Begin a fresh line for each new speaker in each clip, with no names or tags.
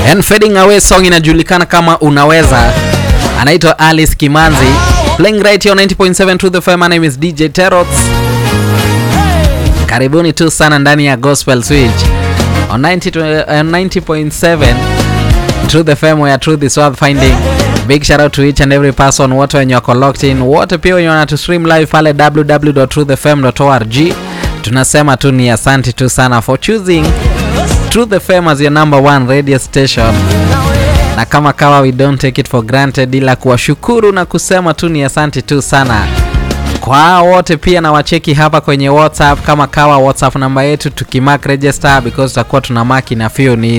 And Fading Away song inajulikana kama Unaweza. Anaitwa Alice Kimanzi. Playing right here on 90.7 Truth FM. My name is DJ Terots. Karibuni tu sana ndani ya Gospel Switch on 90.7 Truth FM, where truth is worth finding. Big shout out to each and every person, wote wenye wako locked in, wote pia wenye wana to stream live pale www.truthfm.org. Tunasema tu ni asante tu sana for choosing Truth FM as your number one radio station. Na kama kawa, we don't take it for granted, ila kuwashukuru na kusema tu ni asante tu sana kwa wote. Pia na wacheki hapa kwenye WhatsApp, kama kawa WhatsApp namba yetu tukimark register, because tutakuwa tuna mark na fio ni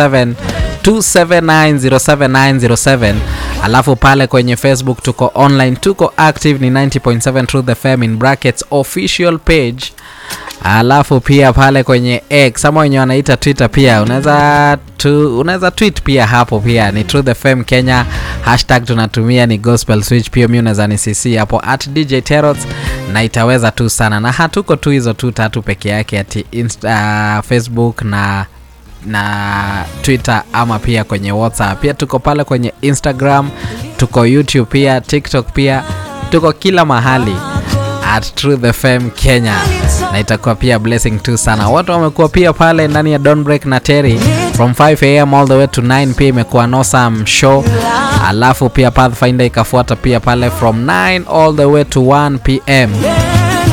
0727907907. Alafu pale kwenye Facebook tuko online, tuko active, ni 90.7 Truth FM in brackets official page. Alafu pia pale kwenye X ama wenye wanaita Twitter pia unaweza tweet pia hapo, pia ni Truth FM Kenya, hashtag tunatumia ni Gospel Switch. Pia mimi unaweza ni CC hapo @DJ Terots na itaweza tu sana. Na hatuko tu hizo tu tatu peke yake, ati Facebook na Twitter ama pia kwenye WhatsApp. Pia tuko pale kwenye Instagram, tuko YouTube pia, TikTok pia, tuko kila mahali @Truth FM Kenya, na itakuwa pia blessing tu sana. Watu wamekuwa pia pale ndani ya Don't Break na Terry from 5 am all the way to 9 pm, imekuwa awesome show. Alafu pia Pathfinder ikafuata pia pale from 9 all the way to 1 pm.